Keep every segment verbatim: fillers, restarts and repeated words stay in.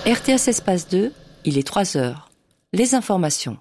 R T S Espace deux, il est trois heures. Les informations.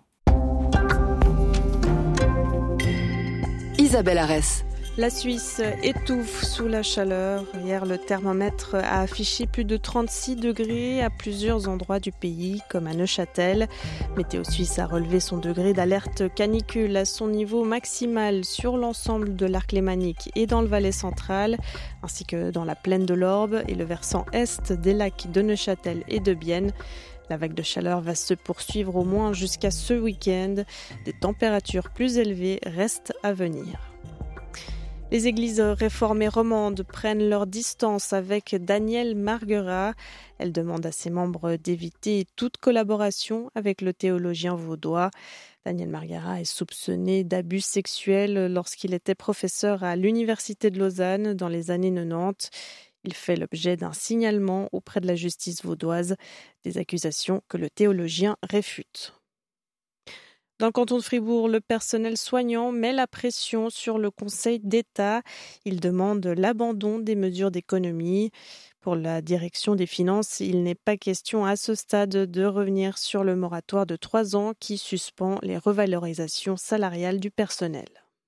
Isabelle Arès. La Suisse étouffe sous la chaleur. Hier, le thermomètre a affiché plus de trente-six degrés à plusieurs endroits du pays, comme à Neuchâtel. Météo Suisse a relevé son degré d'alerte canicule à son niveau maximal sur l'ensemble de l'arc lémanique et dans le Valais central, ainsi que dans la plaine de l'Orbe et le versant est des lacs de Neuchâtel et de Bienne. La vague de chaleur va se poursuivre au moins jusqu'à ce week-end. Des températures plus élevées restent à venir. Les églises réformées romandes prennent leur distance avec Danielle Marguerat. Elle demande à ses membres d'éviter toute collaboration avec le théologien vaudois. Danielle Marguerat est soupçonné d'abus sexuels lorsqu'il était professeur à l'Université de Lausanne dans les années quatre-vingt-dix. Il fait l'objet d'un signalement auprès de la justice vaudoise, des accusations que le théologien réfute. Dans le canton de Fribourg, le personnel soignant met la pression sur le Conseil d'État. Il demande l'abandon des mesures d'économie. Pour la direction des finances, il n'est pas question à ce stade de revenir sur le moratoire de trois ans qui suspend les revalorisations salariales du personnel.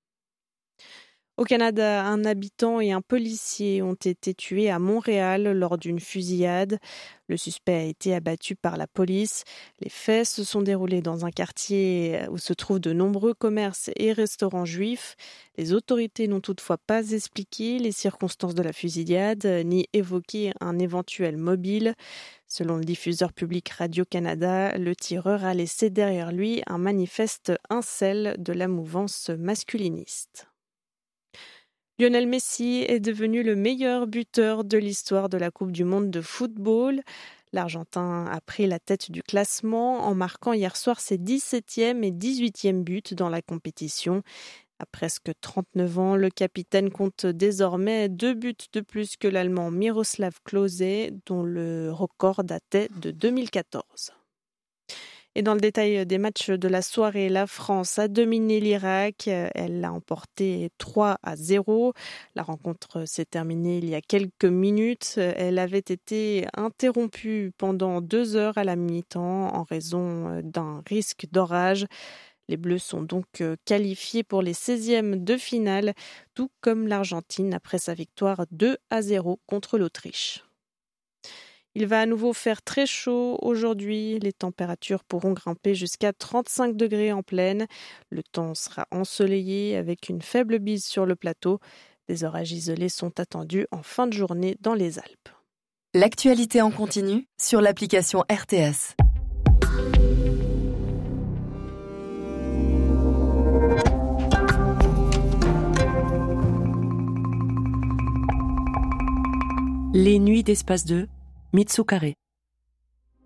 Au Canada, un habitant et un policier ont été tués à Montréal lors d'une fusillade. Le suspect a été abattu par la police. Les faits se sont déroulés dans un quartier où se trouvent de nombreux commerces et restaurants juifs. Les autorités n'ont toutefois pas expliqué les circonstances de la fusillade ni évoqué un éventuel mobile. Selon le diffuseur public Radio-Canada, le tireur a laissé derrière lui un manifeste incel de la mouvance masculiniste. Lionel Messi est devenu le meilleur buteur de l'histoire de la Coupe du monde de football. L'Argentin a pris la tête du classement en marquant hier soir ses dix-septième et dix-huitième buts dans la compétition. À presque trente-neuf ans, le capitaine compte désormais deux buts de plus que l'Allemand Miroslav Klose, dont le record datait de deux mille quatorze. Et dans le détail des matchs de la soirée, la France a dominé l'Irak. Elle l'a emporté trois à zéro. La rencontre s'est terminée il y a quelques minutes. Elle avait été interrompue pendant deux heures à la mi-temps en raison d'un risque d'orage. Les Bleus sont donc qualifiés pour les seizièmes de finale, tout comme l'Argentine après sa victoire deux à zéro contre l'Autriche. Il va à nouveau faire très chaud aujourd'hui. Les températures pourront grimper jusqu'à trente-cinq degrés en plaine. Le temps sera ensoleillé avec une faible bise sur le plateau. Des orages isolés sont attendus en fin de journée dans les Alpes. L'actualité en continu sur l'application R T S. Les nuits d'Espace deux, Mitsu Carré.